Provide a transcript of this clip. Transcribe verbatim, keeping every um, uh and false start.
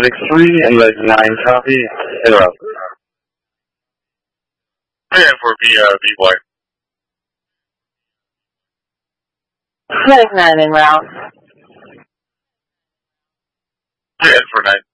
Medic three and Medic nine copy, en route. And for B, uh, B Y. Medic nine en route. And for nine.